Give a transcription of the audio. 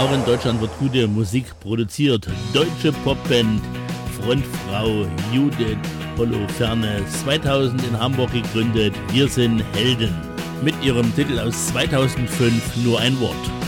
Auch in Deutschland wird gute Musik produziert. Deutsche Popband, Frontfrau Judith Holofernes, 2000 in Hamburg gegründet. Wir sind Helden. Mit ihrem Titel aus 2005 Nur ein Wort.